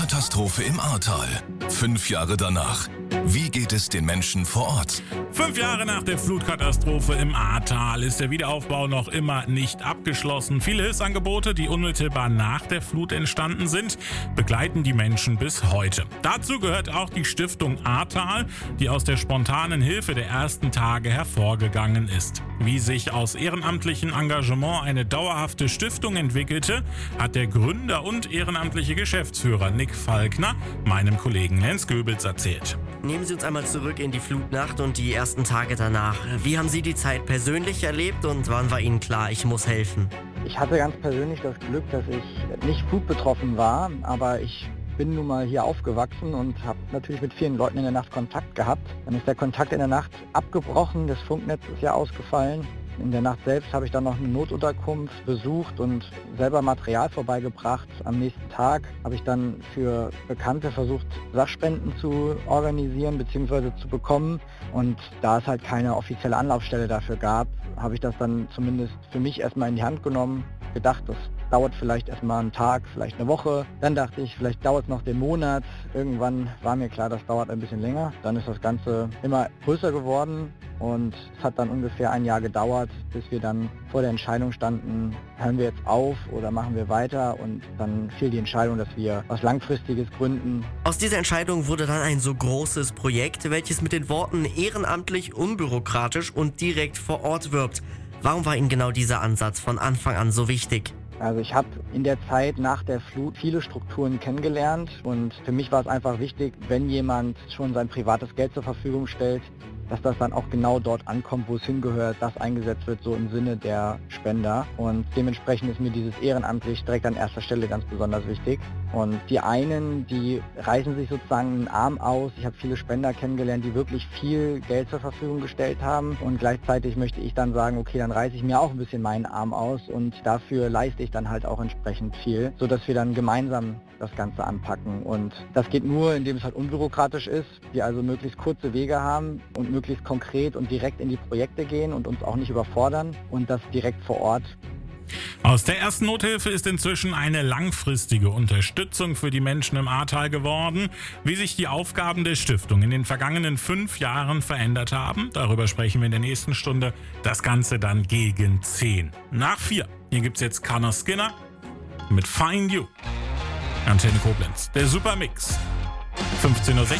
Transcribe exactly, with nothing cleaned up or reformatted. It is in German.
Katastrophe im Ahrtal. Fünf Jahre danach. Wie geht es den Menschen vor Ort? Fünf Jahre nach der Flutkatastrophe im Ahrtal ist der Wiederaufbau noch immer nicht abgeschlossen. Viele Hilfsangebote, die unmittelbar nach der Flut entstanden sind, begleiten die Menschen bis heute. Dazu gehört auch die Stiftung Ahrtal, die aus der spontanen Hilfe der ersten Tage hervorgegangen ist. Wie sich aus ehrenamtlichem Engagement eine dauerhafte Stiftung entwickelte, hat der Gründer und ehrenamtliche Geschäftsführer Nick Falkner meinem Kollegen Lenz Goebels erzählt. Nehmen Sie uns einmal zurück in die Flutnacht und die ersten Tage danach. Wie haben Sie die Zeit persönlich erlebt und wann war Ihnen klar, ich muss helfen? Ich hatte ganz persönlich das Glück, dass ich nicht flutbetroffen war, aber ich bin nun mal hier aufgewachsen und habe natürlich mit vielen Leuten in der Nacht Kontakt gehabt. Dann ist der Kontakt in der Nacht abgebrochen, das Funknetz ist ja ausgefallen. In der Nacht selbst habe ich dann noch eine Notunterkunft besucht und selber Material vorbeigebracht. Am nächsten Tag habe ich dann für Bekannte versucht, Sachspenden zu organisieren bzw. zu bekommen. Und da es halt keine offizielle Anlaufstelle dafür gab, habe ich das dann zumindest für mich erstmal in die Hand genommen, gedacht, das dauert vielleicht erstmal einen Tag, vielleicht eine Woche. Dann dachte ich, vielleicht dauert es noch den Monat. Irgendwann war mir klar, das dauert ein bisschen länger. Dann ist das Ganze immer größer geworden und es hat dann ungefähr ein Jahr gedauert, bis wir dann vor der Entscheidung standen, hören wir jetzt auf oder machen wir weiter, und dann fiel die Entscheidung, dass wir was Langfristiges gründen. Aus dieser Entscheidung wurde dann ein so großes Projekt, welches mit den Worten ehrenamtlich, unbürokratisch und direkt vor Ort wirbt. Warum war Ihnen genau dieser Ansatz von Anfang an so wichtig? Also ich habe in der Zeit nach der Flut viele Strukturen kennengelernt und für mich war es einfach wichtig, wenn jemand schon sein privates Geld zur Verfügung stellt, dass das dann auch genau dort ankommt, wo es hingehört, das eingesetzt wird, so im Sinne der Spender. Und dementsprechend ist mir dieses ehrenamtlich direkt an erster Stelle ganz besonders wichtig. Und die einen, die reißen sich sozusagen einen Arm aus. Ich habe viele Spender kennengelernt, die wirklich viel Geld zur Verfügung gestellt haben. Und gleichzeitig möchte ich dann sagen, okay, dann reiße ich mir auch ein bisschen meinen Arm aus und dafür leiste ich dann halt auch entsprechend viel, sodass wir dann gemeinsam das Ganze anpacken. Und das geht nur, indem es halt unbürokratisch ist, wir also möglichst kurze Wege haben und möglichst konkret und direkt in die Projekte gehen und uns auch nicht überfordern und das direkt vor Ort. Aus der ersten Nothilfe ist inzwischen eine langfristige Unterstützung für die Menschen im Ahrtal geworden. Wie sich die Aufgaben der Stiftung in den vergangenen fünf Jahren verändert haben, darüber sprechen wir in der nächsten Stunde. Das Ganze dann gegen zehn. Nach vier. Hier gibt's jetzt Conor Skinner mit Find You. Antenne Koblenz. Der Supermix. fünfzehn Uhr sechzehn.